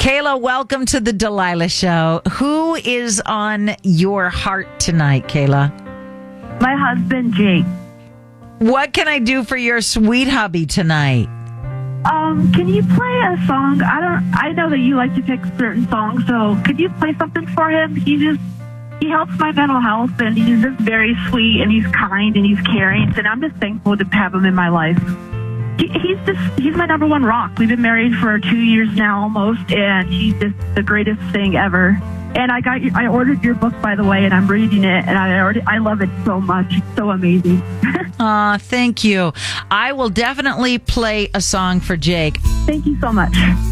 Kayla, welcome to the Delilah Show. Who is on your heart tonight, Kayla? My husband, Jake. What can I do for your sweet hubby tonight? Can you play a song? I know that you like to pick certain songs, so could you play something for him? He helps my mental health, and he's just very sweet, and he's kind, and he's caring, and I'm just thankful to have him in my life. He's my number one rock. We've been married for 2 years now almost, and he's just the greatest thing ever. And I ordered your book, by the way, and I'm reading it, and I love it so much. It's so amazing. Thank you. I will definitely play a song for Jake. Thank you so much.